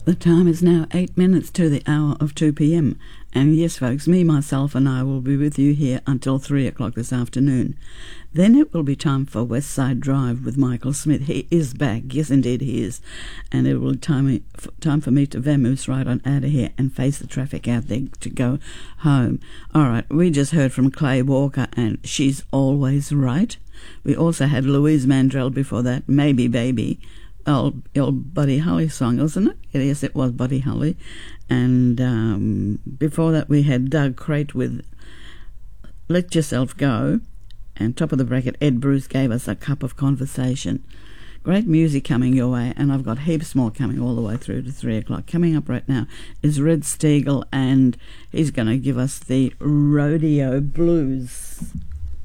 The time is now 8 minutes to the hour of 2 p.m. And yes, folks, me, myself and I will be with you here until 3 o'clock this afternoon. Then it will be time for West Side Drive with Michael Smith. He is back. Yes, indeed, he is. And it will be time for me to vamoose right on out of here and face the traffic out there to go home. All right, we just heard from Clay Walker and She's Always Right. We also had Louise Mandrell before that, Maybe Baby. Old Buddy Holly song, wasn't it? Yes, it was Buddy Holly. And before that we had Doug Crate with Let Yourself Go. And top of the bracket, Ed Bruce gave us A Cup of Conversation. Great music coming your way, and I've got heaps more coming all the way through to 3 o'clock. Coming up right now is Red Steagall, and he's going to give us the Rodeo Blues.